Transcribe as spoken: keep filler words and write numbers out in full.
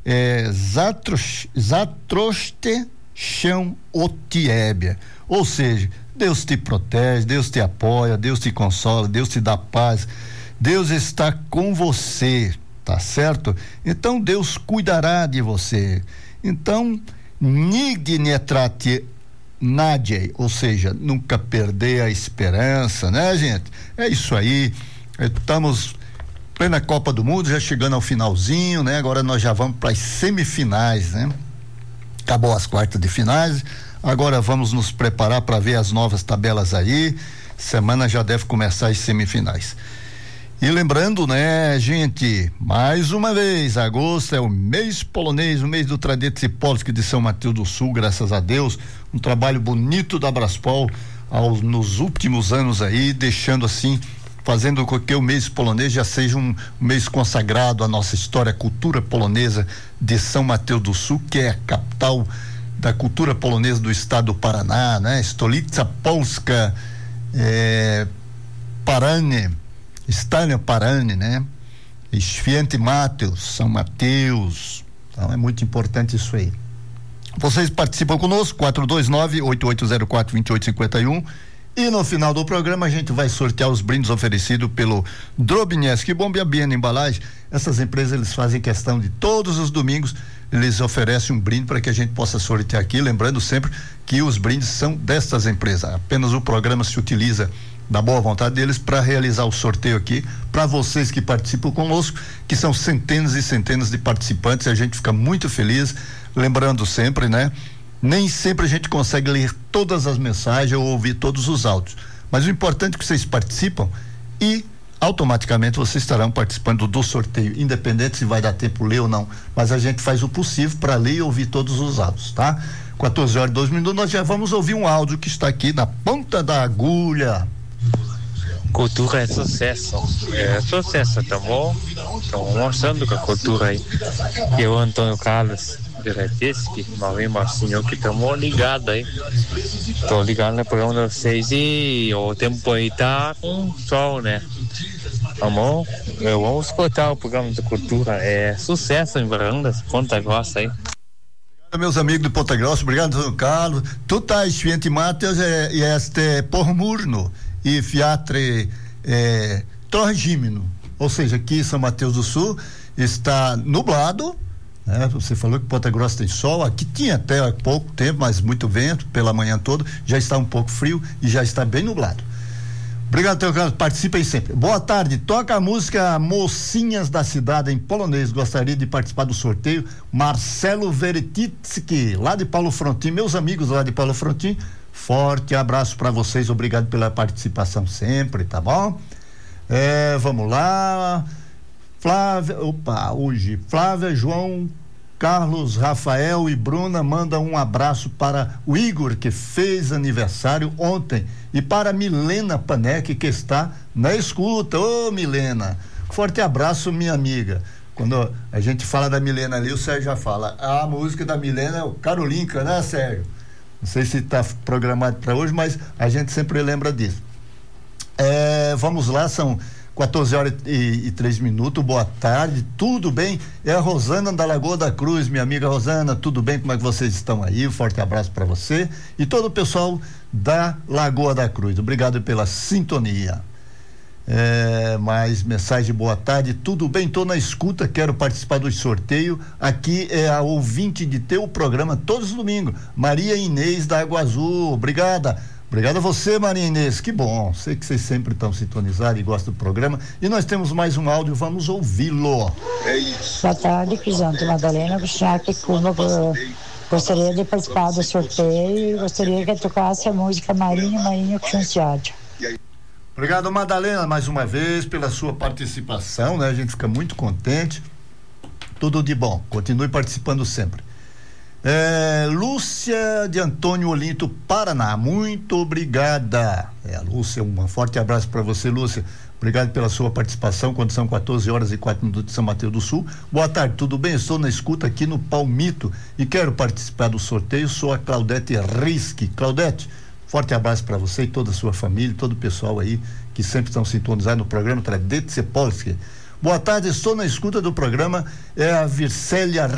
é Zatros, Zatroste Chão Otiébia. Ou seja, Deus te protege, Deus te apoia, Deus te consola, Deus te dá paz, Deus está com você, tá certo? Então Deus cuidará de você. Então, Nignetrate Nadie, ou seja, nunca perder a esperança, né, gente? É isso aí. Estamos plena Copa do Mundo, já chegando ao finalzinho, né? Agora nós já vamos para as semifinais, né? Acabou as quartas de finais, agora vamos nos preparar para ver as novas tabelas aí. Semana já deve começar as semifinais. E lembrando, né, gente, mais uma vez, agosto é o mês polonês, o mês do Tradycy Polski de São Mateus do Sul, graças a Deus, um trabalho bonito da Braspol aos, nos últimos anos aí, deixando assim, fazendo com que o mês polonês já seja um, um mês consagrado à nossa história, à cultura polonesa de São Mateus do Sul, que é a capital da cultura polonesa do estado do Paraná, né? Stolica Polska, é, Parane, Stania Parane, né? Święty Mateus, São Mateus. Então é muito importante isso aí. Vocês participam conosco, quatro dois nove, oito oito zero quatro, dois oito cinco um, e no final do programa a gente vai sortear os brindes oferecidos pelo Drobinski Bomba Biena Embalagem. Essas empresas, eles fazem questão de todos os domingos, eles oferecem um brinde para que a gente possa sortear aqui, lembrando sempre que os brindes são destas empresas, apenas o programa se utiliza da boa vontade deles para realizar o sorteio aqui para vocês que participam conosco, que são centenas e centenas de participantes, e a gente fica muito feliz, lembrando sempre, né? Nem sempre a gente consegue ler todas as mensagens ou ouvir todos os áudios, mas o importante é que vocês participam e automaticamente vocês estarão participando do sorteio, independente se vai dar tempo ler ou não, mas a gente faz o possível para ler e ouvir todos os áudios, tá? quatorze horas e dois minutos, nós já vamos ouvir um áudio que está aqui na ponta da agulha. Cultura é sucesso, é sucesso, tá bom? Estão mostrando que a cultura aí. Eu, Antônio Carlos Direteschi, Marinho Marcinho, que estamos ligados aí. Estou ligado no programa de vocês e o tempo aí tá com sol, né? Tá bom? Eu vou escutar o programa de cultura, é sucesso em Varandas, Ponta Grossa aí. Meus amigos de Ponta Grossa, obrigado, Antônio Carlos. Tu tá Święty Mateus e este Pormurno e Fiatre eh, Torregímeno, ou seja, aqui em São Mateus do Sul está nublado, né? Você falou que Ponta Grossa tem sol, aqui tinha até há pouco tempo, mas muito vento pela manhã toda, já está um pouco frio e já está bem nublado. Obrigado, Teu Carlos, participe aí sempre. Boa tarde, toca a música Mocinhas da Cidade em polonês, gostaria de participar do sorteio. Marcelo Veretitsky, lá de Paulo Frontin, meus amigos lá de Paulo Frontin, forte abraço para vocês, obrigado pela participação sempre, tá bom? É, vamos lá. Flávia, opa, hoje, Flávia, João, Carlos, Rafael e Bruna mandam um abraço para o Igor, que fez aniversário ontem, e para Milena Panek, que está na escuta. Ô, Milena, forte abraço, minha amiga. Quando a gente fala da Milena ali, o Sérgio já fala, a música da Milena é o Carolinca, né, Sérgio? Não sei se está programado para hoje, mas a gente sempre lembra disso. É, vamos lá, são quatorze horas e, e três minutos, boa tarde, tudo bem? É a Rosana da Lagoa da Cruz, minha amiga Rosana, tudo bem? Como é que vocês estão aí? Um forte abraço para você e todo o pessoal da Lagoa da Cruz, obrigado pela sintonia. É, mais mensagem, boa tarde, tudo bem? Tô na escuta, quero participar do sorteio. Aqui é a ouvinte de teu programa todos os domingos, Maria Inês da Água Azul, obrigada. Obrigado a você, Maria Inês, que bom, sei que vocês sempre estão sintonizados e gostam do programa, e nós temos mais um áudio, vamos ouvi-lo. É isso. Boa tarde, Crisanto Madalena, gostaria de participar do sorteio e gostaria que tocasse a música Marinho, Marinho Chanceado. Obrigado, Madalena, mais uma vez pela sua participação, né? A gente fica muito contente, tudo de bom, continue participando sempre. É, Lúcia de Antônio Olinto, Paraná, muito obrigada. É, a Lúcia, um forte abraço para você, Lúcia, obrigado pela sua participação, quando são quatorze horas e quatro minutos de São Mateus do Sul. Boa tarde, tudo bem? Estou na escuta aqui no Palmito e quero participar do sorteio, sou a Claudete Risque. Claudete, forte abraço para você e toda a sua família, todo o pessoal aí que sempre estão sintonizados no programa Tradycy Polski. Boa tarde, estou na escuta do programa, é a Vircélia